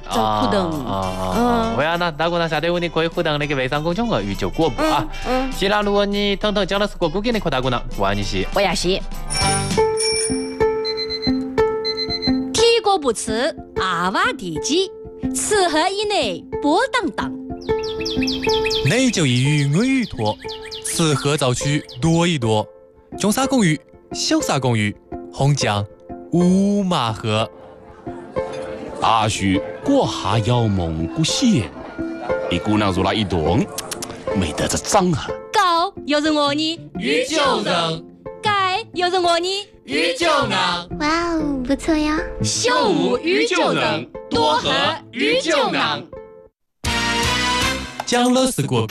做互动。 我要那大姑娘下对问你可以互动那个微商公众号宇宙广播啊。希腊如果你通通讲的是国古给你可大姑娘，我你是， 我也是。体格不吃阿瓦地鸡，吃喝以内波荡荡。 内就一鱼我鱼多，吃喝早取多一多。中沙公寓，小沙公寓，红酱五马河。 大树过下要蒙古县，一姑娘入了一顿，没得这长啊。 高有人饿你， 宇宙人， 盖有人饿你， 宇宙人。 哇哦，不错呀！ 秀舞宇宙人，多喝宇宙人。 讲了是国故。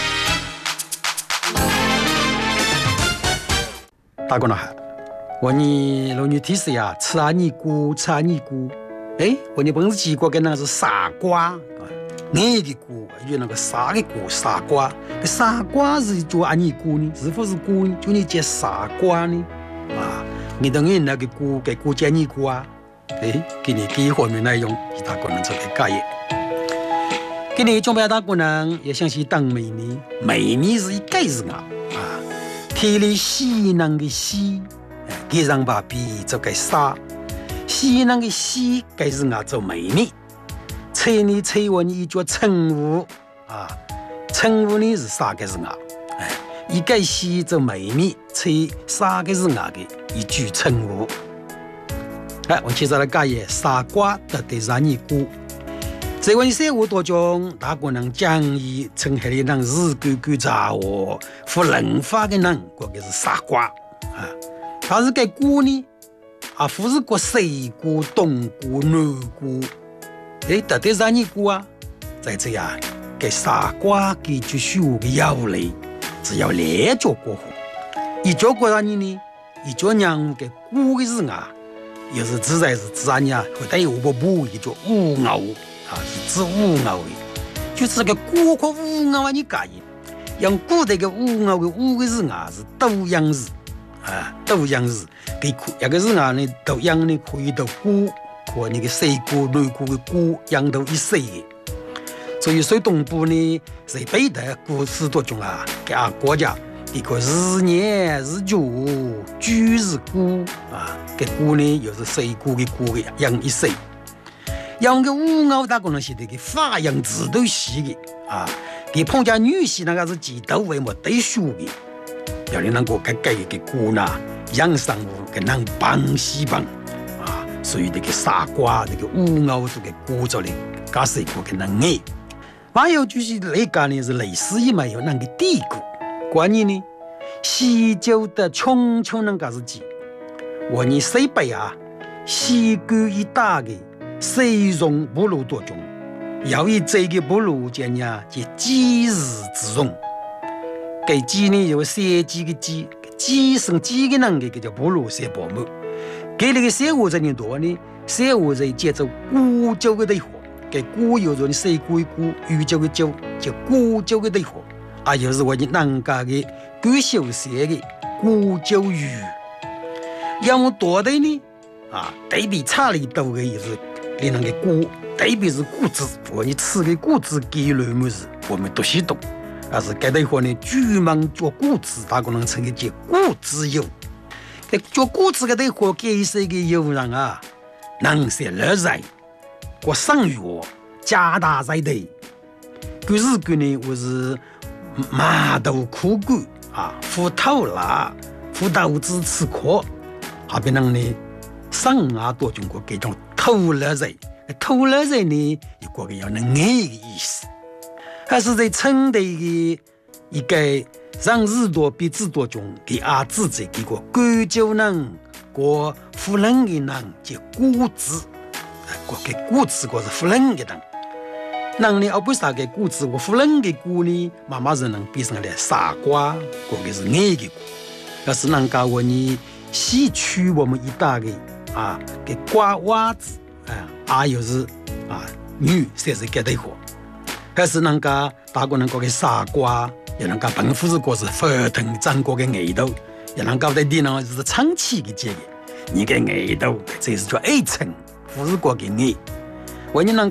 大姑娘好，我你老女提示呀，吃啊尼姑，吃啊尼姑。哎，我你本是几个跟那是傻瓜，那个姑与那个傻的姑，傻瓜。这傻瓜是做阿尼姑呢？是否是姑就你接傻瓜呢？啊，你等于那个姑给姑接尼姑啊？哎，给你第一方面内容，是大姑娘做的改业。给你准备大姑娘也想去当美女，美女是一个人啊。天里西南的西，给人把笔做个沙，西南的西给人啊做美女。菜呢菜我你一叫称呼啊，称呼呢是啥个人啊？一个西做美女，菜啥个人啊的一句称呼。我接着来讲嘢，傻瓜到底啥尼姑？在我社会当中，大姑娘讲义称黑的人日狗狗杂货，不文化的人，这个是傻瓜啊。他是给姑呢，不是个西姑、东姑、南姑，到底啥尼姑啊？在这样给傻瓜给就修个要领，只要来做过后，一叫过啥呢？一叫娘给姑的人啊，也是自在是自然呀，会带有个母一叫乌牛。是指乌牛的，就是个古壳乌牛啊！你介意？用古代个乌牛的乌个字啊，是斗羊字啊，斗羊字。给一个字啊，你斗羊呢可以斗古，和那个西古、南古的古羊头一岁的。所以说东部呢，在北的古时当中啊，给俺国家一个日年日久，居日古啊，给古呢又是西古的古的羊一岁。养个乌牛大可能是这个发扬指导系的啊，给碰见女婿那个是指导为么对书的，要你能够给个姑娘养生活给能帮西帮啊，所以这个傻瓜这个乌牛这个鼓着的，假设一个给能爱。还有就是那个呢是类似于没有那个地鼓，关于呢西周的穷穷那个是指，我你西北啊西沟一带的。西戎部落当中，由于这个部落间呀，即几日之戎。给几呢有设计的几，几生几个人的叫部落社保姆。给那个社会人多呢，社会人接着古旧的对话，给古有人西古的古，宇宙的宙，叫古旧的对话。又是我们南家的古小写的古旧语。要么多的呢，对比差里多的也是。你那个古，特别是古字，我你吃的古字给了么子，我们都是懂。是该的话呢，专门做古字，大可能称为叫古字油。做古字的话，给谁个油人啊？能写热在，我生于我加大在的。古日古呢，我是麻豆苦谷胡头啦，胡豆子吃苦，下边人呢，生多中国这种。偷了人，偷了人呢，有个要能爱的意思，还是在称的一个让日多比日多中给自己给个贵州人、个富人的人叫古字，个给古字个是富人的人，人呢，不是给古字个富人的古呢，慢慢是能变成了傻瓜，个是爱的古，要是能搞我呢，西区我们一带的。给瓜娃子又是女才是给对货，还是人家大个人个个傻瓜，也人家本夫是个是佛腾张国的爱豆，也人家在地上是长期的这个，你个爱豆这是叫爱称，不是个个爱，我你能